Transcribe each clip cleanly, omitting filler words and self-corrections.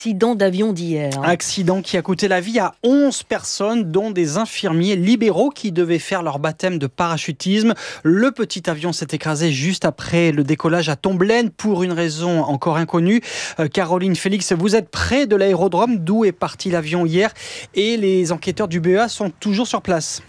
Accident d'avion d'hier. Accident qui a coûté la vie à 11 personnes, dont des infirmiers libéraux qui devaient faire leur baptême de parachutisme. Le petit avion s'est écrasé juste après le décollage à Tomblaine pour une raison encore inconnue. Caroline Félix, vous êtes près de l'aérodrome d'où est parti l'avion hier et les enquêteurs du BEA sont toujours sur place.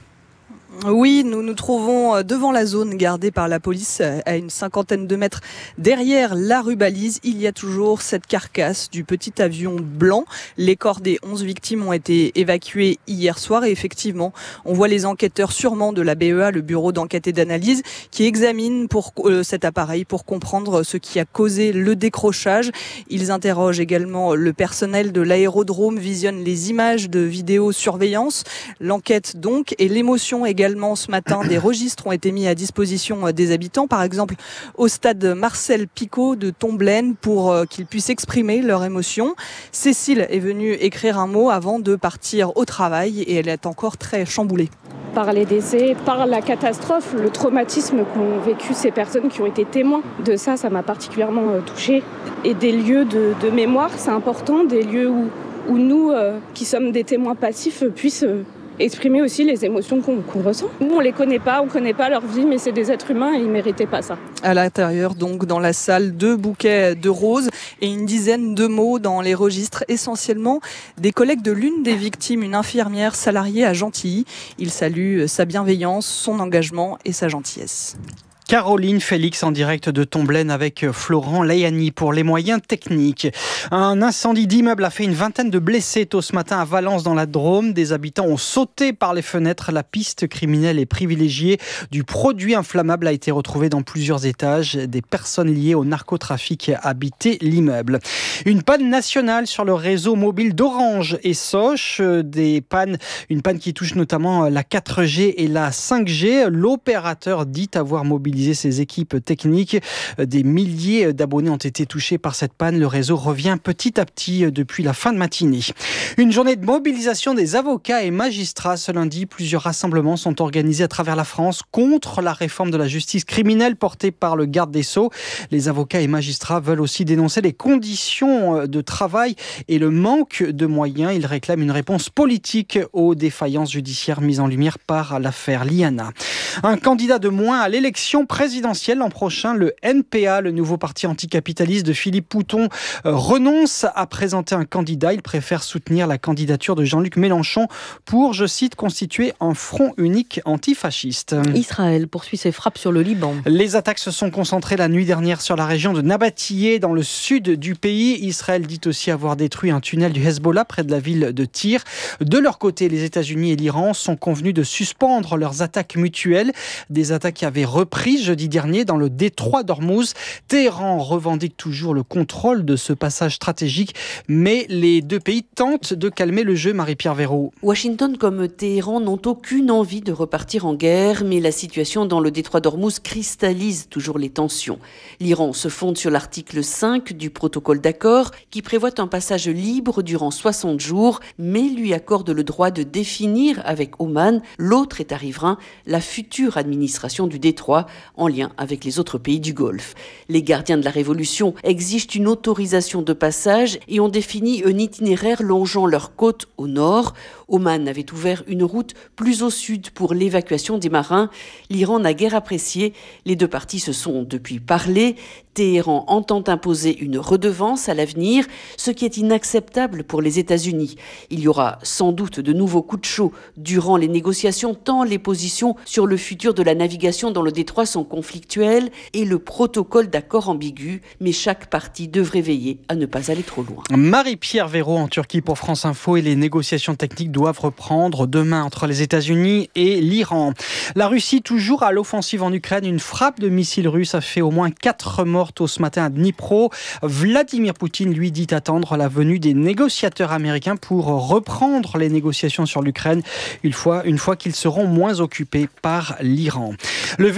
Oui, nous nous trouvons devant la zone gardée par la police à une 50aine de mètres derrière la rue Balise. Il y a toujours cette carcasse du petit avion blanc. Les corps des 11 victimes ont été évacués hier soir et effectivement, on voit les enquêteurs sûrement de la BEA, le bureau d'enquête et d'analyse, qui examinent cet appareil pour comprendre ce qui a causé le décrochage. Ils interrogent également le personnel de l'aérodrome, visionnent les images de vidéosurveillance. L'enquête donc et l'émotion également. Ce matin, des registres ont été mis à disposition des habitants, par exemple au stade Marcel Picot de Tomblaine pour qu'ils puissent exprimer leur émotion. Cécile est venue écrire un mot avant de partir au travail et elle est encore très chamboulée. Par les décès, par la catastrophe, le traumatisme qu'ont vécu ces personnes qui ont été témoins de ça, ça m'a particulièrement touchée. Et des lieux de mémoire, c'est important, des lieux où nous, qui sommes des témoins passifs, puissent exprimer aussi les émotions qu'on ressent. Nous, on les connaît pas, on connaît pas leur vie, mais c'est des êtres humains et ils méritaient pas ça. À l'intérieur, donc, dans la salle, 2 bouquets de roses et une dizaine de mots dans les registres, essentiellement des collègues de l'une des victimes, une infirmière salariée à Gentilly. Ils saluent sa bienveillance, son engagement et sa gentillesse. Caroline Félix en direct de Tomblaine avec Florent Layani pour les moyens techniques. Un incendie d'immeuble a fait une vingtaine de blessés tôt ce matin à Valence dans la Drôme. Des habitants ont sauté par les fenêtres. La piste criminelle et privilégiée du produit inflammable a été retrouvée dans plusieurs étages. Des personnes liées au narcotrafic habitaient l'immeuble. Une panne nationale sur le réseau mobile d'Orange et Soch. Une panne qui touche notamment la 4G et la 5G. L'opérateur dit avoir mobilisé ses équipes techniques. Des milliers d'abonnés ont été touchés par cette panne. Le réseau revient petit à petit depuis la fin de matinée. Une journée de mobilisation des avocats et magistrats ce lundi. Plusieurs rassemblements sont organisés à travers la France contre la réforme de la justice criminelle portée par le garde des Sceaux. Les avocats et magistrats veulent aussi dénoncer les conditions de travail et le manque de moyens. Ils réclament une réponse politique aux défaillances judiciaires mises en lumière par l'affaire Liana. Un candidat de moins à l'élection présidentielle l'an prochain, le NPA, le nouveau parti anticapitaliste de Philippe Pouton, renonce à présenter un candidat. Il préfère soutenir la candidature de Jean-Luc Mélenchon pour, je cite, constituer un front unique antifasciste. Israël poursuit ses frappes sur le Liban. Les attaques se sont concentrées la nuit dernière sur la région de Nabatiyeh, dans le sud du pays. Israël dit aussi avoir détruit un tunnel du Hezbollah près de la ville de Tyr. De leur côté, les États-Unis et l'Iran sont convenus de suspendre leurs attaques mutuelles. Des attaques qui avaient repris jeudi dernier dans le détroit d'Ormuz. Téhéran revendique toujours le contrôle de ce passage stratégique, mais les deux pays tentent de calmer le jeu. Marie-Pierre Véraud. Washington comme Téhéran n'ont aucune envie de repartir en guerre, mais la situation dans le détroit d'Ormuz cristallise toujours les tensions. L'Iran se fonde sur l'article 5 du protocole d'accord qui prévoit un passage libre durant 60 jours, mais lui accorde le droit de définir avec Oman, l'autre État riverain, la future administration du détroit en lien avec les autres pays du Golfe. Les gardiens de la révolution exigent une autorisation de passage et ont défini un itinéraire longeant leur côte au nord. Oman avait ouvert une route plus au sud pour l'évacuation des marins. L'Iran n'a guère apprécié. Les deux parties se sont depuis parlé. Téhéran entend imposer une redevance à l'avenir, ce qui est inacceptable pour les États-Unis. Il y aura sans doute de nouveaux coups de chaud durant les négociations, tant les positions sur le futur de la navigation dans le détroit sont conflictuelles et le protocole d'accord ambigu, mais chaque partie devrait veiller à ne pas aller trop loin. Marie-Pierre Véraud en Turquie pour France Info et les négociations techniques doivent reprendre demain entre les États-Unis et l'Iran. La Russie toujours à l'offensive en Ukraine. Une frappe de missiles russes a fait au moins 4 morts tôt ce matin à Dnipro. Vladimir Poutine, lui, dit attendre la venue des négociateurs américains pour reprendre les négociations sur l'Ukraine une fois qu'ils seront moins occupés par l'Iran. Le Venezuela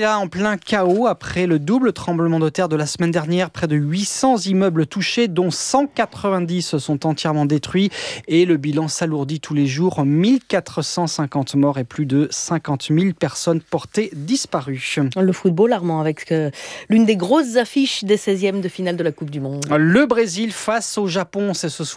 Venezuela en plein chaos après le double tremblement de terre de la semaine dernière. Près de 800 immeubles touchés, dont 190 sont entièrement détruits. Et le bilan s'alourdit tous les jours. 1450 morts et plus de 50 000 personnes portées disparues. Le football, Armand, avec l'une des grosses affiches des 16e de finale de la Coupe du Monde. Le Brésil face au Japon, c'est ce soir.